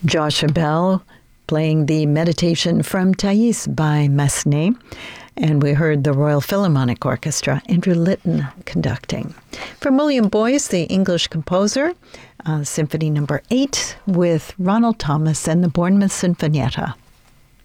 Joshua Bell playing the Meditation from Thais by Massenet. And we heard the Royal Philharmonic Orchestra, Andrew Litton conducting. From William Boyce, the English composer, Symphony No. 8 with Ronald Thomas and the Bournemouth Sinfonietta.